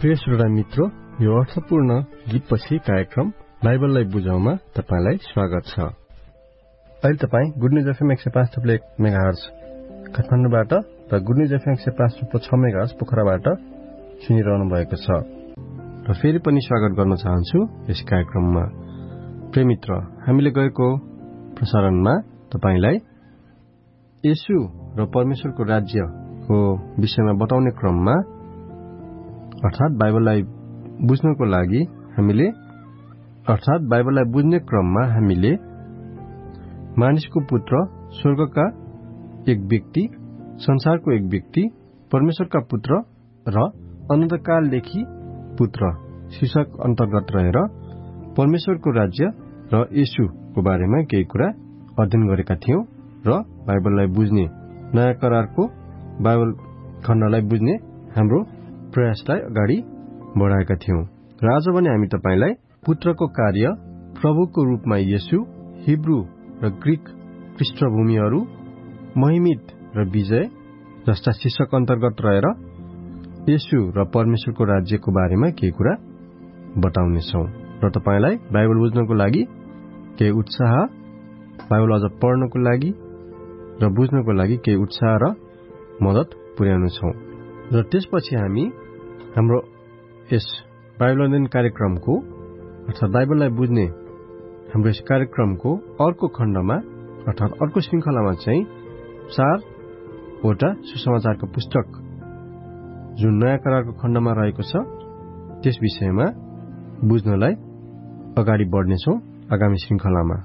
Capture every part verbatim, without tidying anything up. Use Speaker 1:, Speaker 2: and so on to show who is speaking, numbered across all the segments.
Speaker 1: प्रिय श्रोता मित्र, यो अर्थपूर्ण गीतपछि कार्यक्रम बाइबललाई बुझाउमा तपाईंलाई स्वागत छ। अहिले तपाईं गुड न्यूज एफएम एक सय पाँच थुप्रो एक मेगाहर्ज काठमाडौँबाट र गुड न्यूज एफएम एक सय पाँच थुप्रो छ मेगाहर्ज पोखराबाट सुनिरहनु भएको छ र फेरि पनि स्वागत गर्न चाहन्छु यस कार्यक्रममा। प्रिय मित्र, हामीले गएको प्रसारणमा तपाईंलाई येशू र परमेश्वरको राज्यको विषयमा बताउने क्रममा अर्थात बाइबललाई बुझ्नको लागि हामीले अर्थात बाइबललाई बुझ्ने क्रममा हामीले मानिसको पुत्र, स्वर्गका एक व्यक्ति, संसारको एक व्यक्ति, परमेश्वरका पुत्र र अनन्तकालदेखि पुत्र शीर्षक अन्तर्गत रहेर परमेश्वरको राज्य र येशूको बारेमा केही कुरा अध्ययन गरेका थियौं र बाइबललाई बुझ्ने, नयाँ करारको बाइबल खण्डलाई बुझ्ने हाम्रो प्रयासलाई अगाडि बढाएका थियौं र आज भने हामी तपाईंलाई पुत्रको कार्य, प्रभुको रूपमा येशू, हिब्रू र ग्रीक पृष्ठभूमिहरू, महिमित र विजय जस्ता शीर्षक अन्तर्गत रहेर येशू र परमेश्वरको राज्यको बारेमा केही कुरा बताउनेछौं र तपाईंलाई बाइबल बुझ्नको लागि केही उत्साह, बाइबल अझ पढ्नको लागि र बुझ्नको लागि केही उत्साह र मद्दत पुर्याउनेछौं र त्यसपछि हामी हाम्रो यस बाइबल अध्ययन कार्यक्रमको अर्थात बाइबललाई बुझ्ने हाम्रो यस कार्यक्रमको अर्को खण्डमा अर्थात अर्को श्रृंखलामा चाहिँ चारवटा सुसमाचारको पुस्तक जुन नयाँ करारको खण्डमा रहेको छ त्यस विषयमा बुझ्नलाई अगाडि बढ्नेछौं आगामी श्रृंखलामा।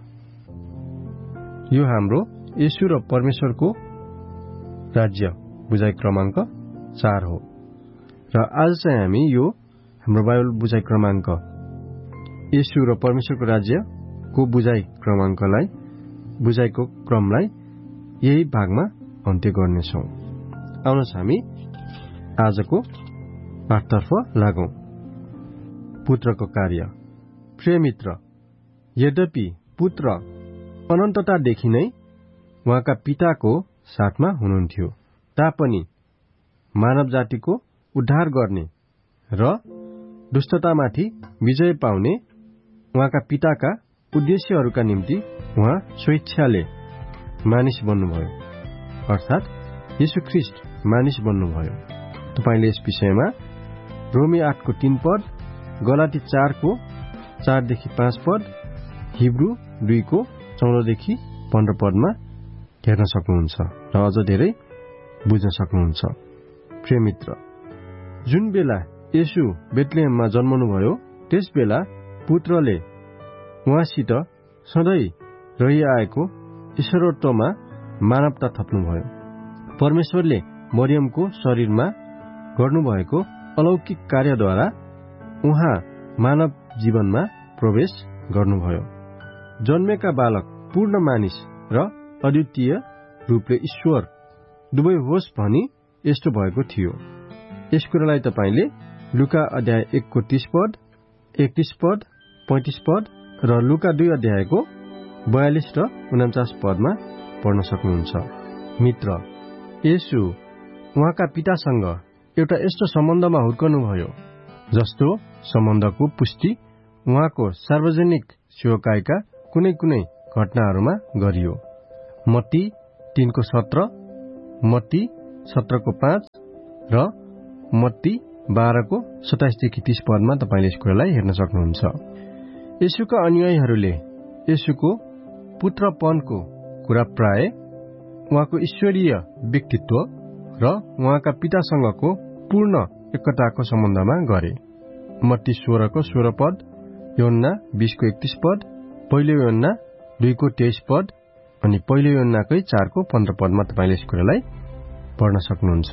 Speaker 1: यो हाम्रो येशू र परमेश्वरको राज्य बुझाइ क्रमाङ्क चार हो र आज चाहिँ हामी यो हाम्रो बाइबल बुझाइ क्रमाङ्क येशू र परमेश्वरको राज्यको बुझाइ क्रमाङ्कलाई बुझाइको क्रमलाई यही भागमा अन्त्य गर्नेछौं। आउनुहोस् हामी आजको पाठतर्फ लागौं। पुत्रको कार्य। प्रिय मित्र, यद्यपि पुत्र अनन्ततादेखि नै उहाँका पिताको साथमा हुनुहुन्थ्यो तापनि मानव जातिको उद्धार गर्ने र दुष्टतामाथि विजय पाउने उहाँका पिताका उद्देश्यहरूका निम्ति उहाँ स्वेच्छाले मानिस बन्नुभयो अर्थात येशू ख्रीष्ट मानिस बन्नुभयो। तपाईले यस विषयमा रोमी आठको तीन पद, गलाती चारको चारदेखि पाँच पद, हिब्रू दुईको चौधदेखि पन्ध्र पदमा हेर्न सक्नुहुन्छ र अझ धेरै बुझ्न सक्नुहुन्छ। प्रिय मित्र, जुन बेला येशू बेथलेहेममा जन्मनुभयो त्यस बेला पुत्रले उहाँसित सधैँ रहिआएको ईश्वरत्वमा मानवता थप्नुभयो। परमेश्वरले मरियमको शरीरमा गर्नुभएको अलौकिक कार्यद्वारा उहाँ मानव जीवनमा प्रवेश गर्नुभयो। जन्मेका बालक पूर्ण मानिस र अद्वितीय रूपले ईश्वर दुवै होस् भनी यस्तो भएको थियो। यस कुरालाई तपाईले लुका अध्याय एकको तीस पद, एकतीस पद, पैंतिस पद र लुका दुई अध्यायको बयालिस र उनाचास पदमा पढ्न सक्नुहुन्छ। मित्र, येशू उहाँका पितासँग एउटा यस्तो सम्बन्धमा हुर्कनुभयो जस्तो सम्बन्धको पुष्टि उहाँको सार्वजनिक सेवकाईका कुनै कुनै घटनाहरूमा गरियो। मत्ती तीनको सत्र, मत्ती सत्रको पाँच र मत्ती बाह्रको सताइसदेखि तीस पदमा तपाईले यस कुरालाई हेर्न सक्नुहुन्छ। येशूका अनुयायीहरूले येशूको पुत्रपनको कुरा प्राय उहाँको ईश्वरीय व्यक्तित्व र उहाँका पितासँगको पूर्ण एकताको सम्बन्धमा गरे। मत्ती सोह्रको सोह्र पद, योहन्ना बीसको एकतीस पद, पहिलो योहन्ना दुईको तेइस पद अनि पहिलो योहन्नाकै चारको पन्ध्र पदमा तपाईले यस कुरालाई पढ्न सक्नुहुन्छ।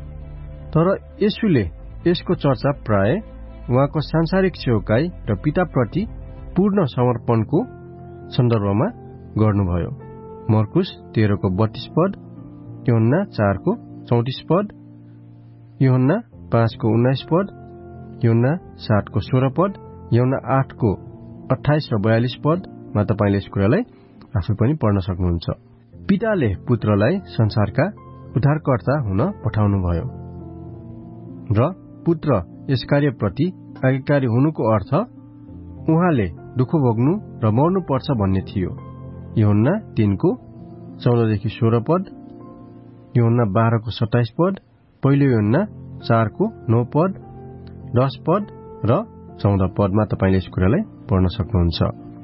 Speaker 1: तर येशूले यसको चर्चा प्राय उहाँको सांसारिक सेवकाई र पिताप्रति पूर्ण समर्पणको सन्दर्भमा गर्नुभयो। मर्कुस तेह्रको बत्तीस पद, योहन्ना चारको चौतिस पद, योहन्ना पाँचको उन्नाइस पद, योहन्ना सातको सोह्र पद, योहन्ना आठको अठाइस र बयालिस पदमा तपाईले यस कुरालाई आफै पनि पढ्न सक्नुहुन्छ। पिताले पुत्रलाई संसारका उद्धारकर्ता हुन पठाउनुभयो र पुत्र यस कार्यप्रति आज्ञाकारी हुनुको अर्थ उहाँले दुःख भोग्नु र मर्नु पर्छ भन्ने थियो। यूहन्ना तीनको चौधदेखि सोह्र पद, यूहन्ना बाह्रको सत्ताइस पद, पहिलो यूहन्ना चारको नौ पद, दस पद र चौध पदमा तपाईँले यस कुरालाई पढ्न सक्नुहुन्छ।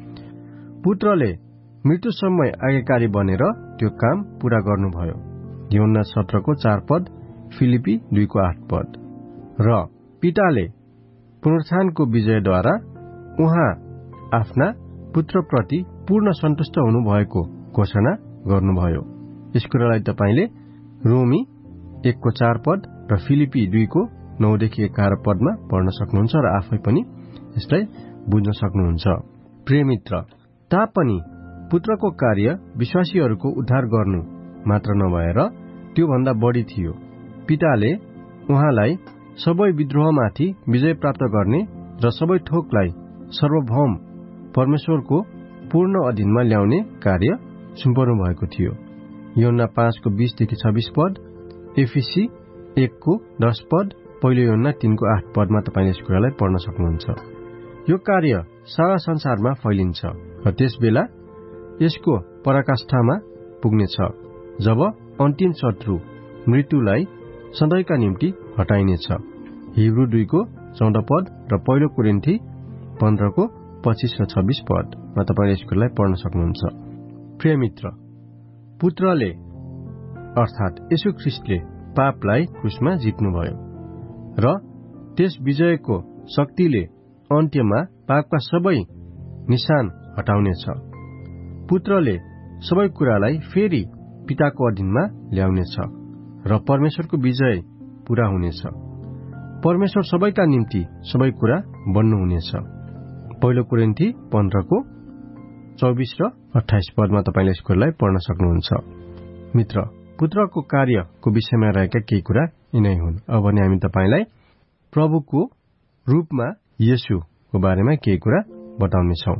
Speaker 1: पुत्रले मृत्युसम्म आज्ञाकारी बनेर त्यो काम पूरा गर्नुभयो। यूहन्ना सत्रको चार पद, फिलिपी दुईको आठ पद। र पिताले पुनरुत्थानको विजयद्वारा उहाँ आफ्ना पुत्रप्रति पूर्ण सन्तुष्ट हुनुभएको घोषणा गर्नुभयो। यस कुरालाई तपाईँले रोमी एकको चार पद र फिलिपी दुईको नौदेखि एघार पदमा पढ्न सक्नुहुन्छ र आफै पनि यसलाई बुझ्न सक्नुहुन्छ। प्रिय मित्र, तापनि पुत्रको कार्य विश्वासीहरूको उद्धार गर्नु मात्र नभएर त्योभन्दा बढी थियो। पिताले उहाँलाई सबै विद्रोहमाथि विजय प्राप्त गर्ने र सबै थोकलाई सर्वभौम परमेश्वरको पूर्ण अधीनमा ल्याउने कार्य सुम्पनु भएको थियो। यूहन्ना पाँचको बीसदेखि छब्बीस पद, एफिसी एकको दस पद, पहिलो यूहन्ना तीनको आठ पदमा तपाईँले यस कुरालाई पढ्न सक्नुहुन्छ। यो कार्य सारा संसारमा फैलिन्छ र त्यस बेला यसको पराकाष्ठामा पुग्नेछ जब अन्तिम शत्रु मृत्युलाई सधैँका निम्ति हटाइनेछ। हिब्रू दुईको चौध पद र पहिलो कोरिन्थी पन्ध्रको पच्चीस र छब्बीस पदमा तपाईँले यस कुरालाई पढ्न सक्नुहुन्छ। प्रिय मित्र, पुत्रले अर्थात् येशू ख्रीष्टले पापलाई क्रुसमा जित्नुभयो र त्यस विजयको शक्तिले अन्त्यमा पापका सबै निशान हटाउनेछ। पुत्रले सबै कुरालाई फेरि पिताको अधीनमा ल्याउनेछ र परमेश्वरको विजय पूरा हुनेछ। परमेश्वर सबैका निम्ति सबै कुरा बन्नुहुनेछ। पहिलो कोरिन्थी पन्ध्रको चौबिस र अठाइस पदमा तपाईँले यस कुरालाई पढ्न सक्नुहुन्छ। मित्र, पुत्रको कार्यको विषयमा रहेका केही कुरा यिनै हुन्। अब भने हामी तपाईँलाई प्रभुको रूपमा येशूको बारेमा केही कुरा बताउनेछौँ।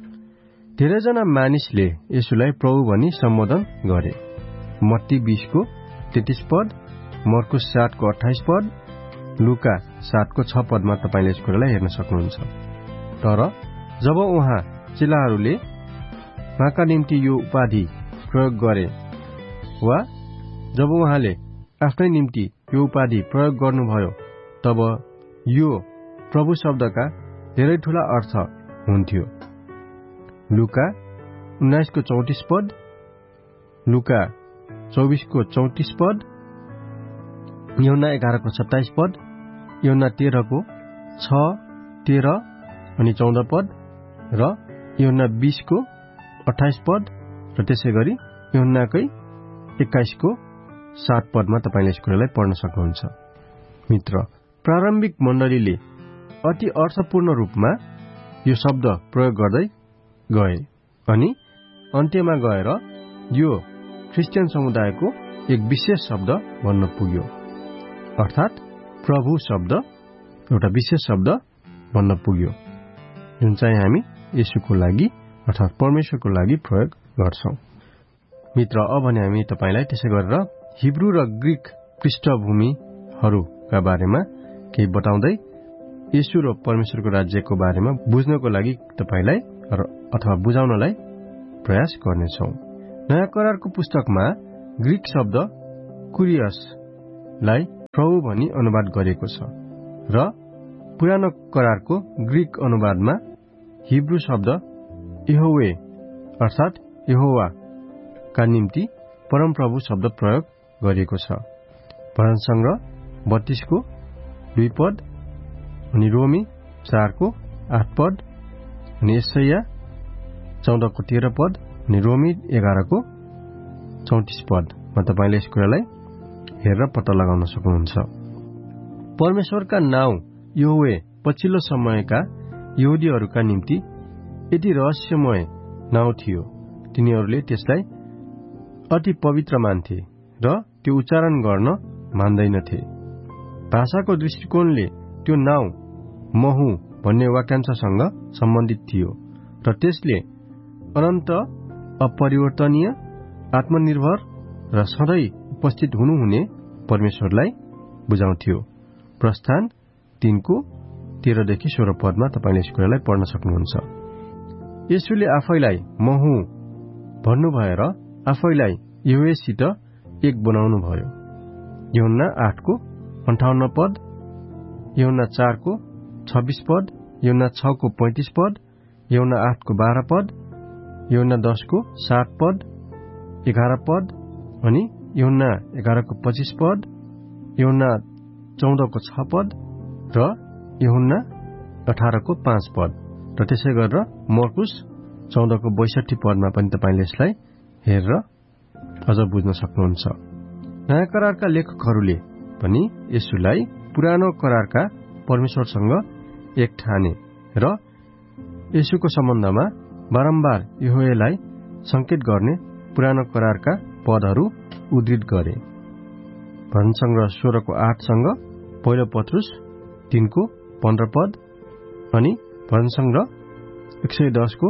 Speaker 1: धेरैजना मानिसले येशूलाई प्रभु भनी सम्बोधन गरे। मत्ती बीसको तेत्तीस पद, मर्कुस सातको अठाइस पद, लुका सातको छ पदमा तपाईँले यस कुरालाई हेर्न सक्नुहुन्छ। तर जब उहाँ चेलाहरूले उहाँका निम्ति यो उपाधि प्रयोग गरे वा जब उहाँले आफ्नै निम्ति यो उपाधि प्रयोग गर्नुभयो तब यो प्रभु शब्दका धेरै ठूला अर्थ हुन्थ्यो। लुका उन्नाइसको चौतिस पद, लुका चौबिसको चौतिस पद, यूहन्ना एघारको सत्ताइस पद, यूहन्ना तेह्रको छ, तेह्र अनि चौध पद र यूहन्ना बीसको अठाइस पद र त्यसै गरी यूहन्नाकै एक्काइसको सात पदमा तपाईँले यस कुरालाई पढ्न सक्नुहुन्छ। मित्र, प्रारम्भिक मण्डलीले अति अर्थपूर्ण रूपमा यो शब्द प्रयोग गर्दै गए अनि अन्त्यमा गएर यो क्रिस्चियन समुदायको एक विशेष शब्द भन्न पुग्यो, अर्थात् प्रभु शब्द एउटा विशेष शब्द भन्न पुग्यो, जुन चाहिँ हामी येशूको लागि अर्थात् परमेश्वरको लागि प्रयोग गर्छौं। मित्र, अब भने हामी तपाईलाई त्यसै गरेर हिब्रू र ग्रीक पृष्ठभूमिहरूका बारेमा केही बताउँदै येशू र परमेश्वरको राज्यको बारेमा बुझ्नको लागि तपाईलाई अथवा बुझाउनलाई प्रयास गर्नेछौं। नयाँ करारको पुस्तकमा ग्रीक शब्द कुरियसलाई प्रभु भनी अनुवाद गरिएको छ र पुरानो करारको ग्रीक अनुवादमा हिब्रू शब्द यहोवे अर्थात् यहोवा का निम्ति परमप्रभु शब्द प्रयोग गरिएको छ। भजन संग्रह बत्तीसको दुई पद अनि रोमी चारको आठ पद अनि यशाया चौधको तेह्र पद अनि रोमी एघारको चौतिस पदमा तपाईँले यस कुरालाई हेरेर पत्ता लगाउन सक्नुहुन्छ। परमेश्वरका नाउँ यहोवे पछिल्लो समयका यहुदीहरूका निम्ति यति रहस्यमय नाउँ थियो, तिनीहरूले त्यसलाई अति पवित्र मान्थे र त्यो उच्चारण गर्न मान्दैनथे। भाषाको दृष्टिकोणले त्यो नाउँ महु भन्ने वाक्यांशसँग सम्बन्धित थियो र त्यसले अनन्त, अपरिवर्तनीय, आत्मनिर्भर र सधैँ उपस्थित हुनुहुने परमेश्वरलाई बुझाउँथ्यो। प्रस्थान तीनको तेह्रदेखि सोह्र पदमा तपाईँले यस कुरालाई पढ्न सक्नुहुन्छ। येशूले आफैलाई म हुँ भन्नुभयो र आफैलाई यहोवासित एक बनाउनु भयो। यूहन्ना आठको अन्ठाउन्न पद, यूहन्ना चारको छब्बीस पद, यूहन्ना छको पैंतिस पद, यूहन्ना आठको बाह्र पद, यूहन्ना दसको सात पद, एघार पद अनि यूहन्ना एघारको पच्चीस पद, यूहन्ना चौधको छ पद र यूहन्ना अठारको पाँच पद र त्यसै गरेर मर्कुस चौधको बैसठी पदमा पनि तपाईँले यसलाई हेरेर अझ बुझ्न सक्नुहुन्छ। नयाँ करारका लेखकहरूले पनि येशूलाई पुरानो करारका परमेश्वरसँग एक ठाने र येशूको सम्बन्धमा बारम्बार यहोवालाई संकेत गर्ने पुरानो करारका पदहरू उद्धृत गरे। भजन संग्रह सोह्रको आठसँग पहिलो पत्रुस तीनको पन्ध्र पद अनि भजन संग्रह एक सय दसको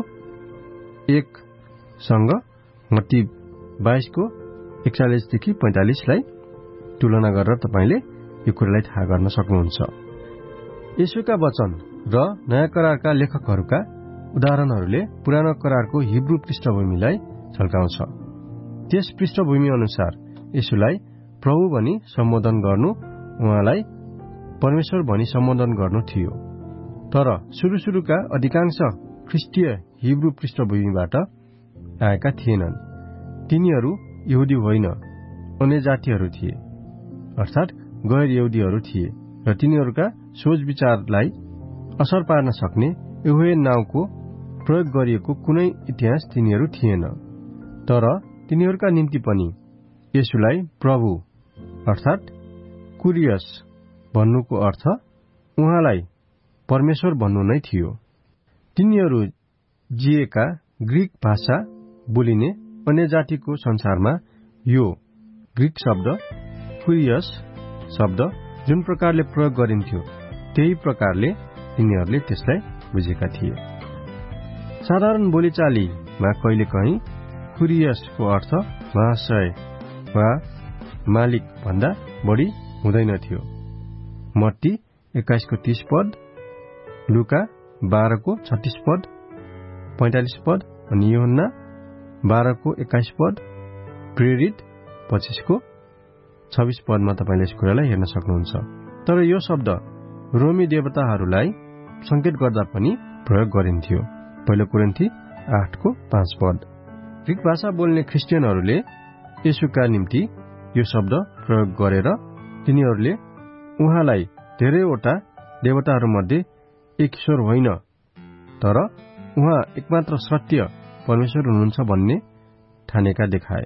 Speaker 1: एकसँग मत्ती बाइसको एकचालिसदेखि पैंतालिसलाई तुलना गरेर तपाईँले यो कुरालाई थाहा गर्न सक्नुहुन्छ। येशूका वचन र नयाँ करारका लेखकहरूका उदाहरणहरूले पुरानो करारको हिब्रू पृष्ठभूमिलाई झल्काउँछ। त्यस पृष्ठभूमि अनुसार येशूलाई प्रभु भनी सम्बोधन गर्नु उहाँलाई परमेश्वर भनी सम्बोधन गर्नु थियो। तर सुरु सुरुका अधिकांश ख्रिस्टीय हिब्रू पृष्ठभूमिबाट आएका थिएनन्। तिनीहरू यहुदी होइन, अन्य जातिहरू थिए, अर्थात् गैर यहुदीहरू थिए र तिनीहरूका सोच विचारलाई असर पार्न सक्ने यहोवा नाउँको प्रयोग गरिएको कुनै इतिहास तिनीहरू थिएन। तर तिनीहरूका निम्ति पनि येशूलाई प्रभु अर्थात् कुरियस भन्नुको अर्थ उहाँलाई परमेश्वर भन्नु नै थियो। तिनीहरू जिएका ग्रीक भाषा बोलिने अन्य जातिको संसारमा यो ग्रीक शब्द कुरियस शब्द जुन प्रकारले प्रयोग गरिन्थ्यो त्यही प्रकारले तिनीहरूले त्यसलाई बुझेका थिए। साधारण बोलीचालीमा कहिलेकाहीँ कुरियसको अर्थ महाशय वा मालिक भन्दा बढी हुँदैन थियो। मत्ती एक्काइसको तीस पद, लुका बाह्रको छत्तीस पद, पैंतालिस पद अनि यूहन्ना बाह्रको एक्काइस पद, प्रेरित पच्चीसको छब्बीस पदमा तपाईँले यस कुरालाई हेर्न सक्नुहुन्छ। तर यो शब्द रोमी देवताहरूलाई संकेत गर्दा पनि प्रयोग गरिन्थ्यो। पहिलो कोरिन्थी आठको पाँच पद। ग्रीक भाषा बोल्ने ख्रिस्टियनहरूले येशूका निम्ति यो शब्द प्रयोग गरेर तिनीहरूले उहाँलाई धेरैवटा देवताहरूमध्ये एक ईश्वर होइन तर उहाँ एकमात्र सत्य परमेश्वर हुनुहुन्छ भन्ने ठानेका देखाए।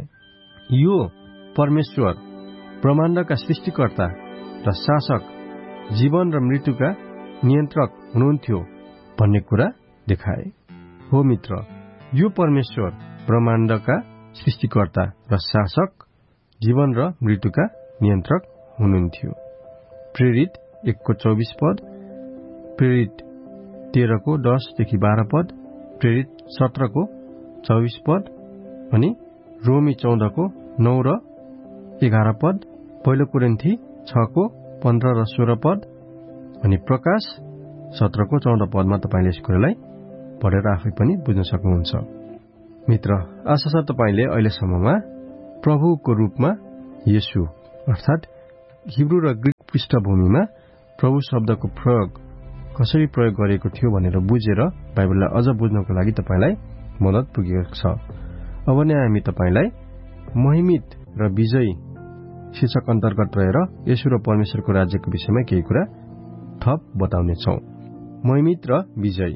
Speaker 1: यो परमेश्वर ब्रह्माण्डका सृष्टिकर्ता र शासक, जीवन र मृत्युका नियन्त्रक हुनुहुन्थ्यो भन्ने कुरा देखाए। हो मित्र, यो परमेश्वर ब्रह्माण्डका सृष्टिकर्ता र शासक, जीवन र मृत्युका नियन्त्रक हुनुहुन्थ्यो। प्रेरित एकको चौबिस पद, प्रेरित तेह्रको दसदेखि बाह्र पद, प्रेरित सत्रको चौबिस पद अनि रोमी चौधको नौ र एघार पद, पहिलो कोरिन्थी छको पन्ध्र र सोह्र पद अनि प्रकाश सत्रको चौध पदमा तपाईँले यस कुरालाई पढेर आफै पनि बुझ्न सक्नुहुन्छ। मित्र, आशा छ तपाईँले अहिलेसम्ममा प्रभुको रूपमा येशू अर्थात् हिब्रू र ग्रीक पृष्ठभूमिमा प्रभु शब्दको प्रयोग कसरी प्रयोग गरिएको थियो भनेर बुझेर बाइबललाई अझ बुझ्नको लागि तपाईँलाई मद्दत पुगेको छ। अब नै हामी तपाईँलाई महिमित र विजयी शीर्षक अन्तर्गत रहेर येशू र परमेश्वरको राज्यको विषयमा केही कुरा थप बताउनेछौ। महिमित र विजयी।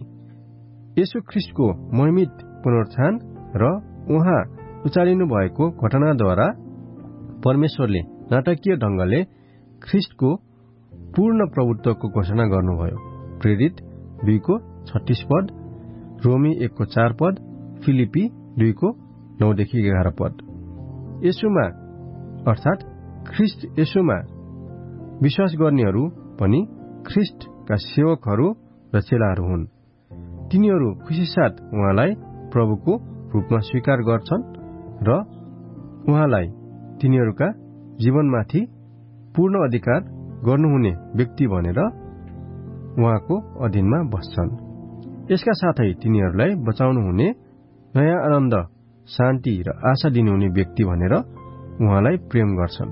Speaker 1: येशू ख्रिस्टको महिमित पुनरुत्थान र उहाँ उचालिनु भएको घटनाद्वारा परमेश्वरले नाटकीय ढंगले ख्रिस्टको पूर्ण प्रभुत्वको घोषणा गर्नुभयो। प्रेरित दुईको छत्तीस पद, रोमी एकको चार पद, फिलिपी दुईको नौदेखि एघार पद। येशूमा अर्थात् ख्रिस्ट येशूमा विश्वास गर्नेहरू पनि ख्रिस्टका सेवकहरू र चेलाहरू हुन्। तिनीहरू खुसीसाथ उहाँलाई प्रभुको रूपमा स्वीकार गर्छन् र उहाँलाई तिनीहरूका जीवनमाथि पूर्ण अधिकार गर्नुहुने व्यक्ति भनेर उहाँको अधीनमा बस्छन्। यसका साथै तिनीहरूलाई बचाउनु हुने, नयाँ आनन्द, शान्ति र आशा दिनुहुने व्यक्ति भनेर उहाँलाई प्रेम गर्छन्।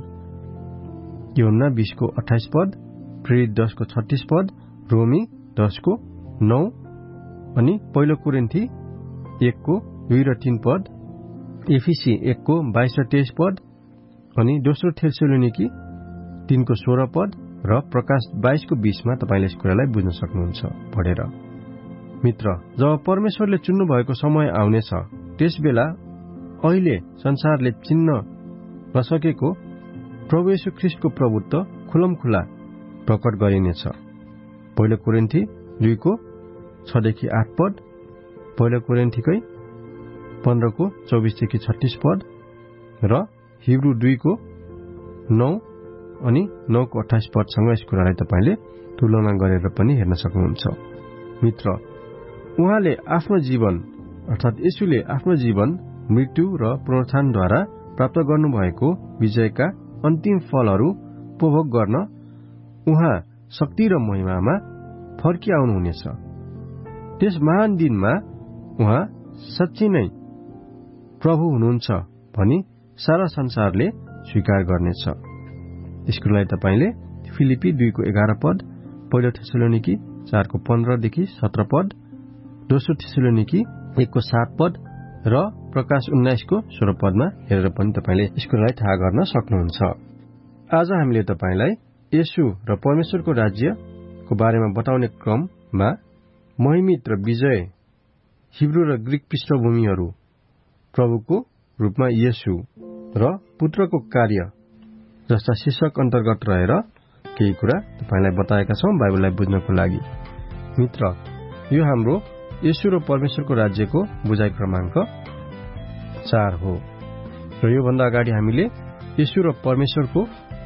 Speaker 1: यूहन्ना बीसको अट्ठाइस पद, प्रेरित दसको छत्तीस पद, रोमी दसको नौ अनि पहिलो कोरिन्थी एकको दुई र तीन पद, एफिसी एकको बाइस र तेइस पद अनि दोस्रो थेसलोनिकी तीनको सोह्र पद र प्रकाश बाइसको बीसमा तपाईँले यस कुरालाई बुझ्न सक्नुहुन्छ पढेर। मित्र, जब परमेश्वरले चुन्नु भएको समय आउनेछ, त्यस बेला अहिले संसारले चिन्न नसकेको प्रभु येशू ख्रीष्टको प्रभुत्व खुलमखुला प्रकट गरिनेछ। पहिलो कोरिन्थी दुईको छदेखि आठ पद, पहिलो कोरिन्थीकै पन्ध्रको चौबिसदेखि छत्तीस पद र हिब्रू दुईको नौ अनि नौको अठाइस पदसँग यस कुरालाई तपाईँले तुलना गरेर पनि हेर्न सक्नुहुन्छ। मित्र, उहाँले आफ्नो जीवन अर्थात् येशूले आफ्नो जीवन, मृत्यु र पुनरुत्थानद्वारा प्राप्त गर्नुभएको विजयका अन्तिम फलहरू उपभोग गर्न उहाँ शक्ति र महिमामा फर्किआउनुहुनेछ। त्यस महान दिनमा उहाँ साँच्चै नै प्रभु हुनुहुन्छ भनी सारा संसारले स्वीकार गर्नेछ। यस कुरालाई तपाईँले फिलिपी दुईको एघार पद, पहिलो थेसलोनिकी चारको पन्ध्रदेखि सत्र पद, दोस्रो थेसलोनिकी एकको सात पद र प्रकाश उन्नाइसको सोह्र पदमा हेरेर पनि तपाईँले यस कुरालाई थाहा गर्न सक्नुहुन्छ। आज हामीले तपाईँलाई येशू र परमेश्वरको राज्यको बारेमा बताउने क्रममा महिमित र विजय, हिब्रू र ग्रीक पृष्ठभूमिहरू, प्रभुको रूपमा येशू र पुत्रको कार्य जस्ता शीर्षक अन्तर्गत रहेर केही कुरा तपाईँलाई बताएका छौं बाइबललाई बुझ्नको लागि। मित्र, यो हाम्रो येशू र परमेश्वरको राज्यको बुझाइ क्रमाङ्क चार हो र योभन्दा अगाडि हामीले येशू र परमेश्वरको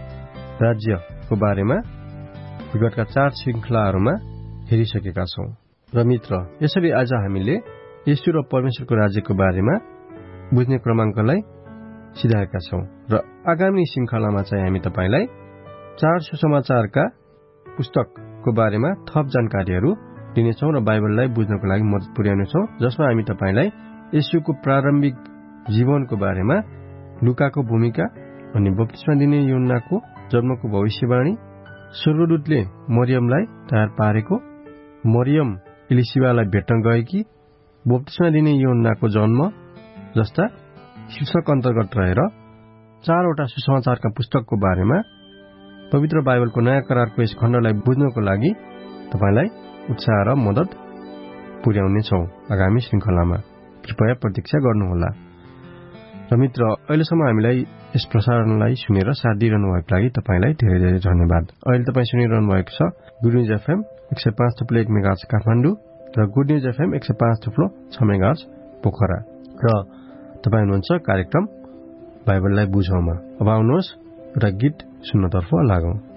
Speaker 1: राज्यको बारेमा विगतका चार श्रृङ्खलाहरूमा हेरिसकेका छौं। र मित्र, यसरी आज हामीले येशू र परमेश्वरको राज्यको बारेमा बुझ्ने क्रमाङ्कलाई सिधाएका छौं र आगामी श्रृङ्खलामा चाहिँ हामी तपाईलाई चार सुसमाचारका पुस्तकको बारेमा थप जानकारीहरू दिनेछौं र बाइबललाई बुझ्नको लागि मद्दत पुर्याउनेछौं, जसमा हामी तपाईलाई येशूको प्रारम्भिक जीवनको बारेमा, लुकाको भूमिका अनि बप्तिस्मा दिने यूहन्नाको जन्मको भविष्यवाणी, स्वर्गदूतले मरियमलाई तयार पारेको, मरियम एलिसिबालाई भेट्न गएकी, बप्तिस्मा दिने यूहन्नाको जन्म जस्ता शीर्षक अन्तर्गत रहेर चारवटा सुसमाचारका पुस्तकको बारेमा पवित्र बाइबलको नयाँ करारको यस खण्डलाई बुझ्नको लागि तपाईलाई उत्साह र मद्दत पुर्याउनेछौं आगामी श्रृङ्खलामा। कृपया प्रतीक्षा गर्नुहोला। र मित्र, अहिलेसम्म हामीलाई यस प्रसारणलाई सुनेर साथ दिइरहनु भएको लागि तपाईलाई धेरै धेरै धन्यवाद। अहिले तपाईँ सुनिरहनु भएको छ गुड न्युज एफएम एक सय पाँच थुप्लो एक मेगाहर्ज काठमाडौँ र गुड न्युज एफएम एक सय पाँच थुप्लो छ मेगाहर्ज पोखरा र तपाईँ हुनुहुन्छ कार्यक्रम बाइबललाई बुझौँमा। अब आउनुहोस् एउटा गीत सुन्नतर्फ लागौं।